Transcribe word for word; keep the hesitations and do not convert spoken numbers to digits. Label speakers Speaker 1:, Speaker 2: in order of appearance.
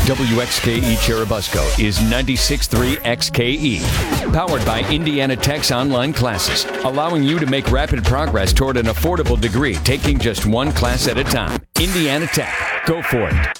Speaker 1: W X K E Churubusco is ninety-six point three X K E. Powered by Indiana Tech's online classes, allowing you to make rapid progress toward an affordable degree, taking just one class at a time. Indiana Tech. Go for it.